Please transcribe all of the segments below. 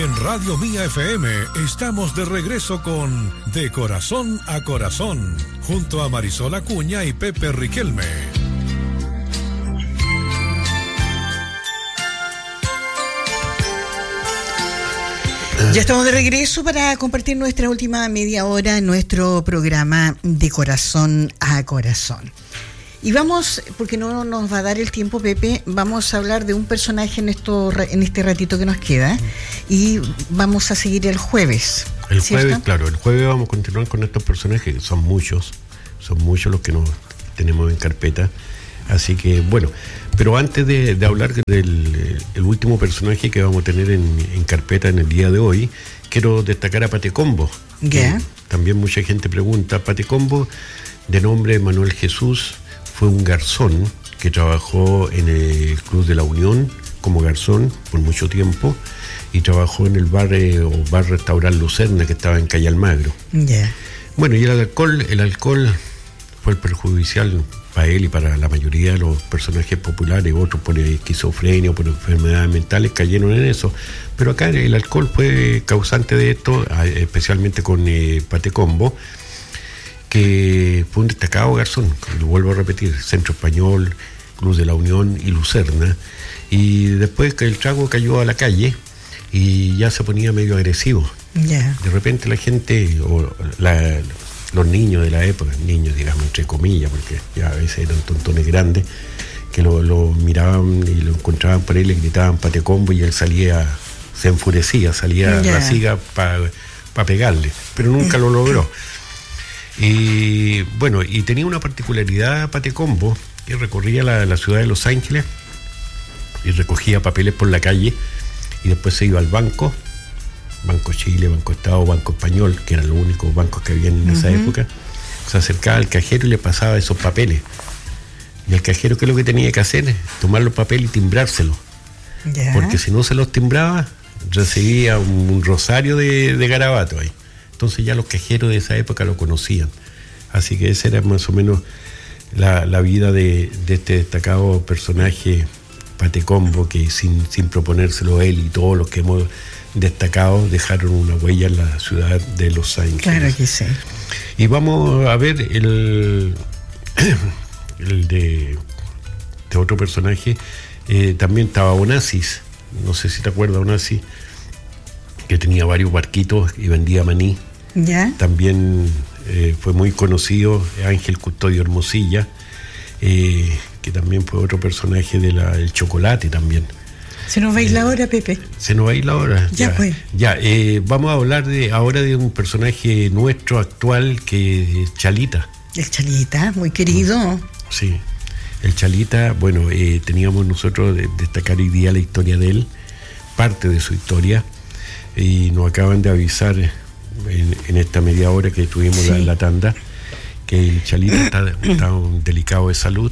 En Radio Mía FM estamos de regreso con De Corazón a Corazón, junto a Marisol Acuña y Pepe Riquelme. Ya estamos de regreso para compartir nuestra última media hora en nuestro programa De Corazón a Corazón. Y vamos, porque no nos va a dar el tiempo, Pepe, vamos a hablar de un personaje en este ratito que nos queda y vamos a seguir el jueves. El ¿cierto? jueves, claro, el jueves vamos a continuar con estos personajes, que son muchos los que nos tenemos en carpeta. Así que, bueno, pero antes de hablar del el último personaje que vamos a tener en carpeta en el día de hoy, quiero destacar a Patecombo. Yeah. También mucha gente pregunta. Patecombo, de nombre Manuel Jesús, fue un garzón que trabajó en el Club de la Unión como garzón por mucho tiempo y trabajó en el bar restaurante Lucerna, que estaba en Calle Almagro. Yeah. Bueno, y el alcohol fue perjudicial para él y para la mayoría de los personajes populares. Otros por esquizofrenia o por enfermedades mentales cayeron en eso, pero acá el alcohol fue causante de esto, especialmente con Patecombo, que fue un destacado garzón, lo vuelvo a repetir, Centro Español, Club de la Unión y Lucerna, y después que el trago cayó a la calle y ya se ponía medio agresivo. Yeah. De repente la gente, los niños de la época, niños digamos entre comillas, porque ya a veces eran tontones grandes, que lo miraban y lo encontraban por ahí, le gritaban Patecombo y él se enfurecía, salía a la siga para pegarle, pero nunca lo logró. Y bueno, y tenía una particularidad Patecombo, que recorría la ciudad de Los Ángeles y recogía papeles por la calle y después se iba al Banco Chile, Banco Estado, Banco Español, que eran los únicos bancos que había en esa época. Se acercaba al cajero y le pasaba esos papeles. Y el cajero, ¿qué es lo que tenía que hacer? Tomar los papeles y timbrárselos. Yeah. Porque si no se los timbraba, recibía un rosario de garabato ahí. Entonces ya los cajeros de esa época lo conocían. Así que esa era más o menos la vida de este destacado personaje Patecombo, que sin proponérselo él y todos los que hemos destacado dejaron una huella en la ciudad de Los Ángeles. Claro que sí. Y vamos a ver el de otro personaje. También estaba Onassis, no sé si te acuerdas, Onassis, que tenía varios barquitos y vendía maní. ¿Ya? También fue muy conocido Ángel Custodio Hermosilla, que también fue otro personaje del chocolate también. Se nos va a ir la hora, Pepe. Se nos va a ir la hora. Ya pues. Ya, vamos a hablar ahora de un personaje nuestro actual, que es Chalita. El Chalita, muy querido. Sí, el Chalita, bueno, teníamos nosotros de destacar hoy día la historia de él, parte de su historia, y nos acaban de avisar en esta media hora que tuvimos la tanda, que el Chalita está delicado de salud.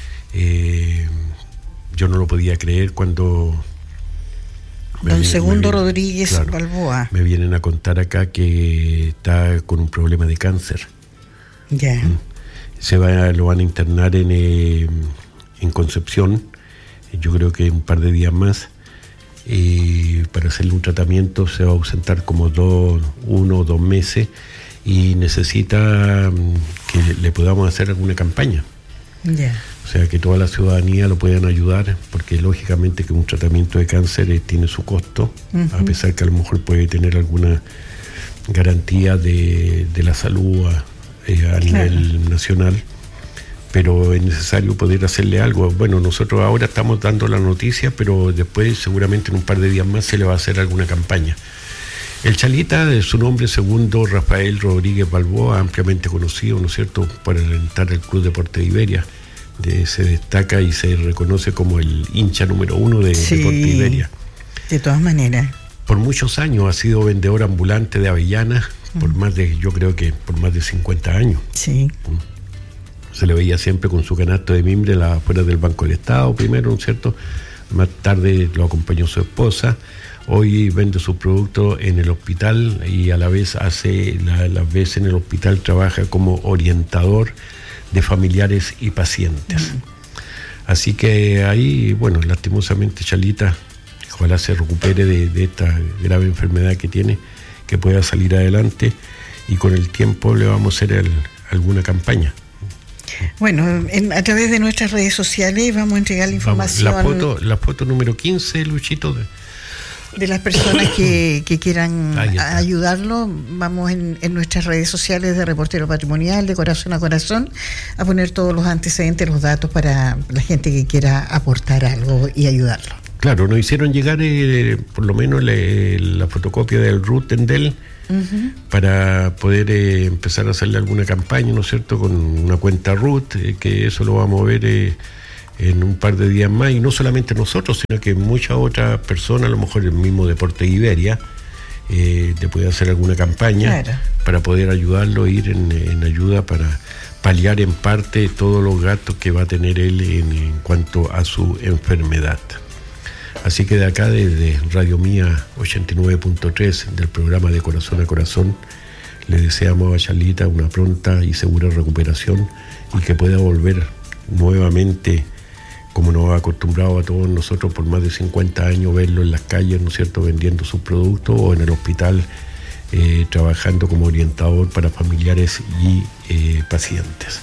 Yo no lo podía creer cuando Don Segundo Rodríguez Balboa me vienen a contar acá que está con un problema de cáncer. Ya. Lo van a internar en Concepción, yo creo que un par de días más, y para hacerle un tratamiento se va a ausentar como 1 o 2 meses, y necesita que le podamos hacer alguna campaña. Ya. O sea, que toda la ciudadanía lo puedan ayudar, porque lógicamente que un tratamiento de cáncer tiene su costo, a pesar que a lo mejor puede tener alguna garantía de la salud a nivel nacional, pero es necesario poder hacerle algo. Bueno, nosotros ahora estamos dando la noticia, pero después seguramente en un par de días más se le va a hacer alguna campaña. El Chalita, de su nombre segundo, Rafael Rodríguez Balboa, ampliamente conocido, ¿no es cierto?, por alentar el Club Deporte de Iberia. Se destaca y se reconoce como el hincha número 1 de Deporte Iberia. De todas maneras. Por muchos años ha sido vendedor ambulante de avellanas, yo creo que por más de 50 años. Sí. Se le veía siempre con su canasto de mimbre afuera del Banco del Estado primero, ¿no es cierto? Más tarde lo acompañó su esposa. Hoy vende sus productos en el hospital y a la vez las veces en el hospital trabaja como orientador de familiares y pacientes. Así que ahí, bueno, lastimosamente Chalita, ojalá se recupere de esta grave enfermedad que tiene, que pueda salir adelante, y con el tiempo le vamos a hacer alguna campaña. Bueno, a través de nuestras redes sociales vamos a entregar la información. La foto número 15, Luchito, de las personas que quieran ayudarlo. Vamos en nuestras redes sociales de Reportero Patrimonial, de Corazón a Corazón, a poner todos los antecedentes, los datos para la gente que quiera aportar algo y ayudarlo. Claro, nos hicieron llegar por lo menos la fotocopia del RUT Tendel, para poder empezar a hacerle alguna campaña, ¿no es cierto?, con una cuenta RUT, que eso lo vamos a ver en un par de días más, y no solamente nosotros, sino que muchas otras personas, a lo mejor el mismo Deporte Iberia, te puede hacer alguna campaña, claro, para poder ayudarlo, ir en ayuda para paliar en parte todos los gastos que va a tener él en cuanto a su enfermedad. Así que de acá, desde Radio Mía 89.3, del programa de Corazón a Corazón, le deseamos a Charlita una pronta y segura recuperación, y que pueda volver nuevamente, como nos ha acostumbrado a todos nosotros por más de 50 años, verlo en las calles, ¿no es cierto?, vendiendo sus productos, o en el hospital trabajando como orientador para familiares y pacientes.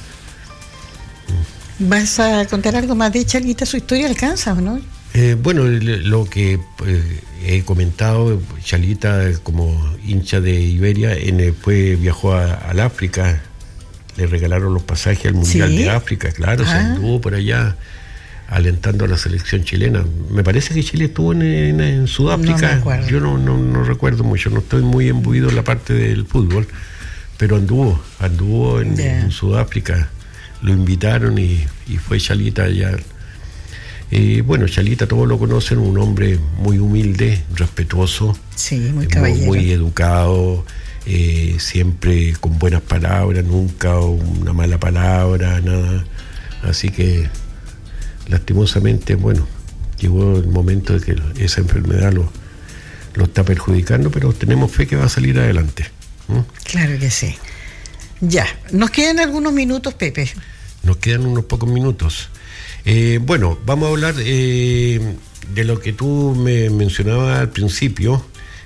¿Vas a contar algo más de Charlita? ¿Su historia alcanza o no? Bueno, lo que he comentado, Charlita, como hincha de Iberia, después viajó al África, le regalaron los pasajes al Mundial, ¿sí?, de África, claro, se anduvo por allá alentando a la selección chilena. Me parece que Chile estuvo en Sudáfrica, no yo no recuerdo mucho, no estoy muy imbuido en la parte del fútbol, pero anduvo en Sudáfrica, lo invitaron y fue Charlita allá. Bueno, Charlita todos lo conocen, un hombre muy humilde, respetuoso, sí, muy caballero, muy educado, siempre con buenas palabras, nunca una mala palabra, nada. Así que lastimosamente, bueno, llegó el momento de que esa enfermedad lo está perjudicando, pero tenemos fe que va a salir adelante. Claro que sí. Ya, nos quedan algunos minutos, Pepe. Nos quedan unos pocos minutos. Bueno, vamos a hablar de lo que tú me mencionabas al principio,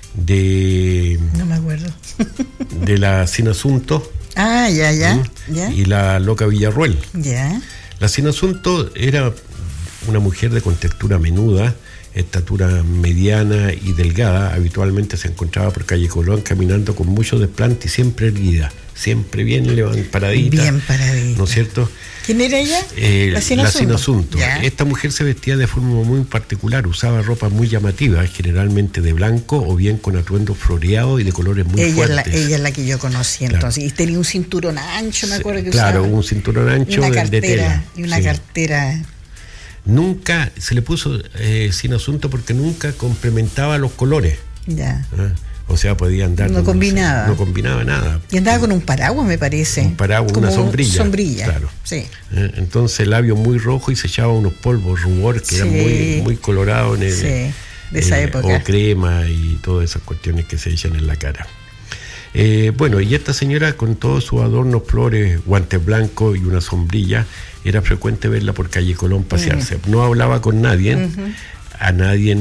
no me acuerdo. de la Sin Asunto. Ya. Y la Loca Villarruel. Ya. La Sin Asunto era una mujer de contextura menuda, estatura mediana y delgada. Habitualmente se encontraba por calle Colón caminando con mucho desplante y siempre erguida, siempre bien paradita. Bien paradita. ¿No es cierto? ¿Quién era ella? La Sin Asunto. Esta mujer se vestía de forma muy particular, usaba ropa muy llamativa, generalmente de blanco o bien con atuendos floreados y de colores muy fuertes. Ella es la que yo conocí, claro, entonces. Y tenía un cinturón ancho, me acuerdo que usaba. Claro, un cinturón ancho de tela. Y una cartera. Nunca se le puso Sin Asunto porque nunca complementaba los colores. Ya. O sea, podía andar... No combinaba. No combinaba nada. Y andaba con un paraguas, me parece. Un paraguas, como una sombrilla. Sombrilla, claro. Sí. Entonces, labio muy rojo y se echaba unos polvos, rubor, que eran muy colorados de esa época. O crema y todas esas cuestiones que se echan en la cara. Bueno, y esta señora, con todos sus adornos, flores, guantes blancos y una sombrilla, era frecuente verla por calle Colón pasearse. No hablaba con nadie. A nadie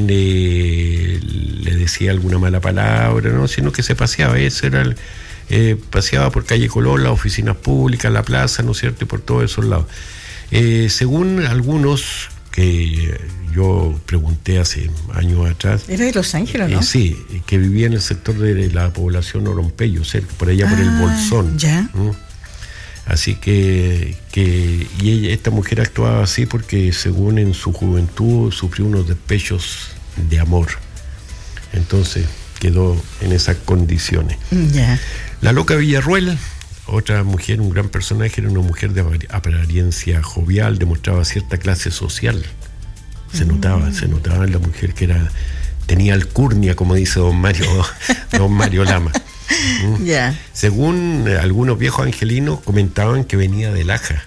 le decía alguna mala palabra, ¿no?, sino que se paseaba. Eso era paseaba por calle Colón, las oficinas públicas, la plaza, ¿no es cierto?, y por todos esos lados. Según algunos que yo pregunté hace años atrás. Era de Los Ángeles, ¿no? Sí, que vivía en el sector de la población Orompeyo, cerca, por allá por el Bolsón. Ya. Así que esta mujer actuaba así porque, según en su juventud, sufrió unos despechos de amor. Entonces quedó en esas condiciones. Ya. La Loca Villarruel, otra mujer, un gran personaje, era una mujer de apariencia jovial, demostraba cierta clase social. Se notaba en la mujer que tenía alcurnia, como dice don Mario Lama. Ya. Según algunos viejos angelinos, comentaban que venía de Laja.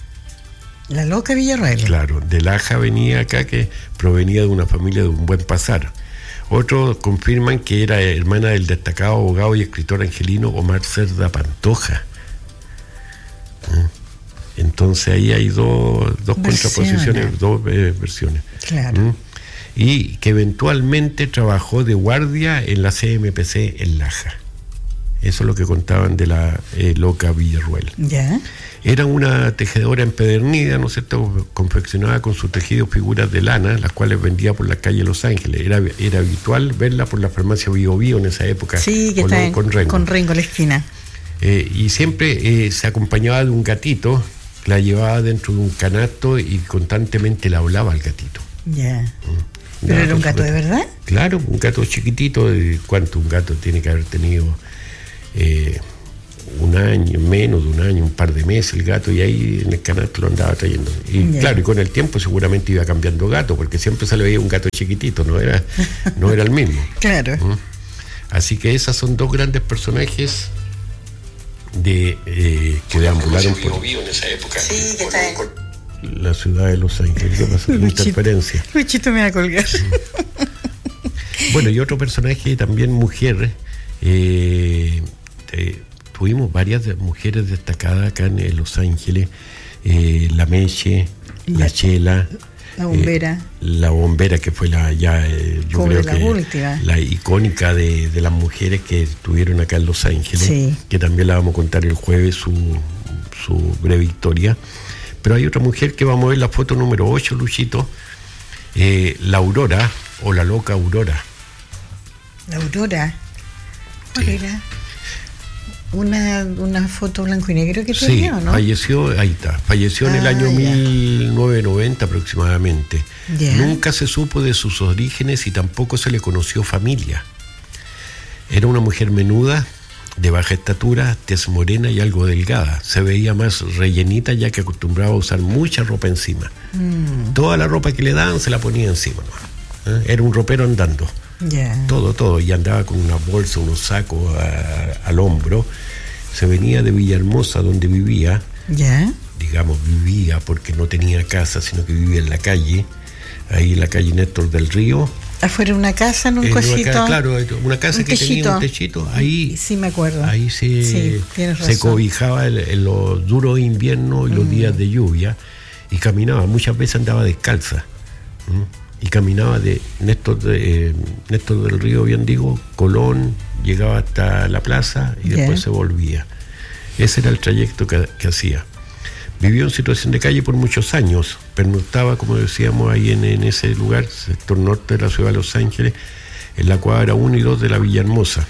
La Loca Villarruel. Claro, de Laja venía acá, que provenía de una familia de un buen pasar. Otros confirman que era hermana del destacado abogado y escritor angelino Omar Cerda Pantoja. Entonces ahí hay dos contraposiciones, dos versiones. Claro. y que eventualmente trabajó de guardia en la CMPC en Laja. Eso es lo que contaban de la loca Villarruel. Ya. Era una tejedora empedernida, ¿no es cierto?, confeccionada con sus tejidos figuras de lana, las cuales vendía por la calle Los Ángeles. Era habitual verla por la farmacia Bio Bio en esa época. Sí, que está con Rengo la esquina. Y siempre se acompañaba de un gatito, la llevaba dentro de un canasto y constantemente le hablaba al gatito. Ya. ¿Pero era un gato de verdad? Claro, un gato chiquitito. ¿Cuánto un gato tiene que haber tenido? Un año, menos de un año, un par de meses el gato, y ahí en el canasto lo andaba trayendo. Y claro, y con el tiempo seguramente iba cambiando gato, porque siempre se le veía un gato chiquitito, no era el mismo. Claro. Así que esas son dos grandes personajes que deambularon por en esa época. Sí, que está la ciudad de Los Ángeles. ¿Qué pasa? La interferencia. Luchito me va a colgar. Bueno, y otro personaje también mujer. Tuvimos varias mujeres destacadas acá en Los Ángeles. La Meche, la Chela, la bombera, que fue yo creo que última, la icónica de las mujeres que estuvieron acá en Los Ángeles. Sí. Que también la vamos a contar el jueves su breve historia. Pero hay otra mujer que vamos a ver la foto número 8, Luchito, la Aurora, o la loca Aurora. La Aurora. Sí. Era una foto blanco y negro que tenía, sí, ¿no? Falleció en el año 1990 aproximadamente. Yeah. Nunca se supo de sus orígenes y tampoco se le conoció familia. Era una mujer menuda, de baja estatura, tez morena y algo delgada. Se veía más rellenita, ya que acostumbraba a usar mucha ropa encima. Toda la ropa que le daban se la ponía encima, ¿no? Era un ropero andando. Yeah. Todo, y andaba con una bolsa, unos sacos al hombro. Se venía de Villahermosa, donde vivía. Yeah. Digamos, vivía porque no tenía casa, sino que vivía en la calle, ahí en la calle Néstor del Río. Afuera de una casa, en un cosito. Claro, una casa que tenía un techito. Ahí, sí, me acuerdo. Ahí se cobijaba en los duros inviernos y los días de lluvia, y caminaba. Muchas veces andaba descalza. Y caminaba de Néstor del Río, bien digo, Colón, llegaba hasta la plaza y después se volvía. Ese era el trayecto que hacía. Vivió en situación de calle por muchos años, pernoctaba, como decíamos, ahí en ese lugar, sector norte de la ciudad de Los Ángeles, en la cuadra 1 y 2 de la Villahermosa.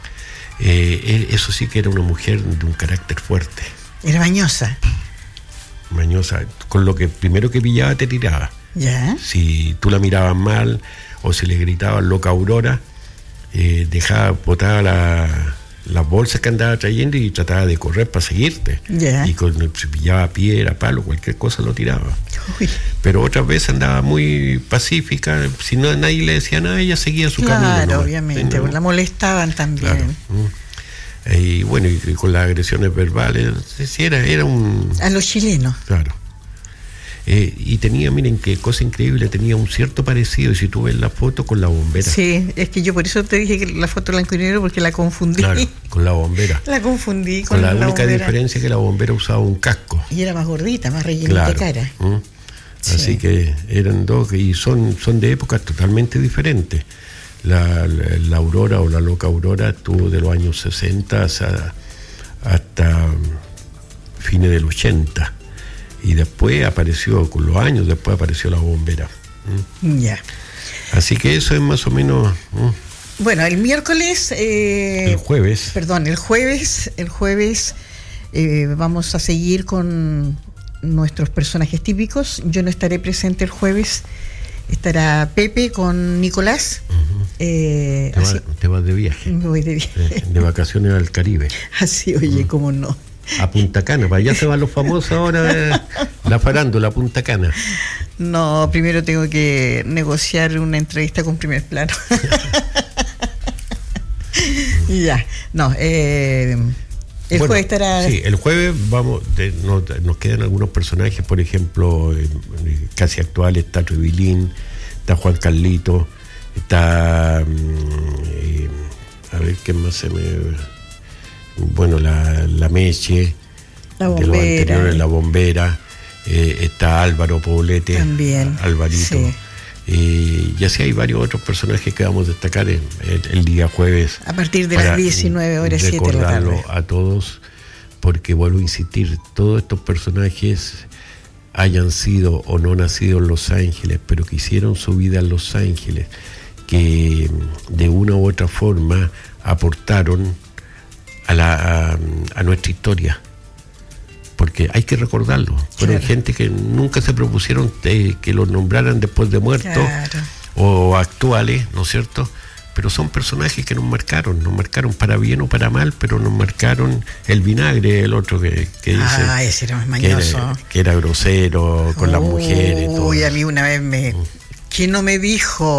Eso sí que era una mujer de un carácter fuerte. Era mañosa. Mañosa, con lo que primero que pillaba te tiraba. ¿Ya? Si tú la mirabas mal o si le gritaban loca Aurora, dejaba botada las bolsas que andaba trayendo y trataba de correr para seguirte. Yeah. Y si pillaba piedra, palo, cualquier cosa lo tiraba. Uy. Pero otras veces andaba muy pacífica. Si nadie le decía nada, ella seguía su camino. Claro, obviamente, la molestaban también. Claro. Y bueno, y con las agresiones verbales, sí, era un... A los chilenos. Claro. Y tenía, miren qué cosa increíble, tenía un cierto parecido, y si tú ves la foto, con la bombera. Sí, es que yo por eso te dije que la foto blanco y negro, porque la confundí. Claro, con la bombera. La confundí con la única bombera. Diferencia es que la bombera usaba un casco. Y era más gordita, más rellenita de cara. Sí. Así que eran dos, y son de épocas totalmente diferentes. La Aurora, o la loca Aurora, estuvo de los años 60 hasta fines del 80. Y después apareció, con los años, después apareció la bombera. Ya. Así que eso es más o menos... Bueno, el miércoles... el jueves. Perdón, el jueves vamos a seguir con nuestros personajes típicos. Yo no estaré presente el jueves. Estará Pepe con Nicolás. Te vas de viaje. Me voy de viaje. De vacaciones al Caribe. Así, oye, cómo no. A Punta Cana, para allá se van los famosos ahora, la farándula, a Punta Cana. No, primero tengo que negociar una entrevista con Primer Plano. Ya, no, el jueves estará... Sí, el jueves nos quedan algunos personajes, por ejemplo, casi actuales. Está Trevilín, está Juan Carlito, está... a ver, ¿qué más se me...? Bueno, la Meche, la bombera, de los anteriores, la bombera, está Álvaro Poblete, también, Alvarito, sí. Y así hay varios otros personajes que vamos a destacar el día jueves. A partir de las 19 horas, 7 de la tarde. Recordarlo a todos, porque vuelvo a insistir, todos estos personajes, hayan sido o no nacido en Los Ángeles, pero que hicieron su vida en Los Ángeles, que de una u otra forma aportaron a nuestra historia, porque hay que recordarlo. Fueron gente que nunca se propusieron que los nombraran después de muertos, o actuales, ¿no es cierto? Pero son personajes que nos marcaron para bien o para mal, pero nos marcaron. El Vinagre, el otro que dice ese era más mañoso, que era grosero con las mujeres. Uy, a mí una vez ¿quién no me dijo?